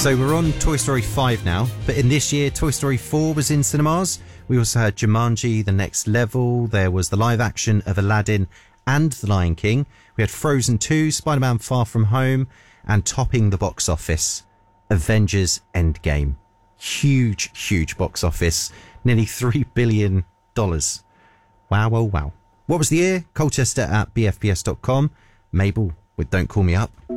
So we're on Toy Story 5 now, but in this year, Toy Story 4 was in cinemas. We also had Jumanji, The Next Level. There was the live action of Aladdin and The Lion King. We had Frozen 2, Spider-Man Far From Home, and topping the box office, Avengers Endgame. Huge, huge box office. Nearly $3 billion. Wow, wow, wow. What was the year? Colchester at bfps.com. Mabel with Don't Call Me Up.